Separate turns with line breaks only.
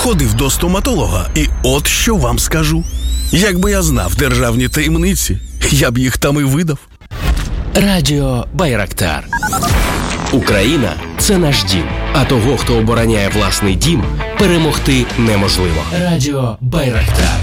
ходив до стоматолога, і от що вам скажу. Якби я знав державні таємниці, я б їх там і видав.
Радіо Байрактар. Україна – це наш дім. А того, хто обороняє власний дім, перемогти неможливо. Радіо Байрактар.